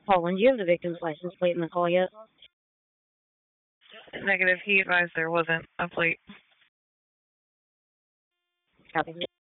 Paul, do you have the victim's license plate in the call yet? Negative. He advised there wasn't a plate. Copy.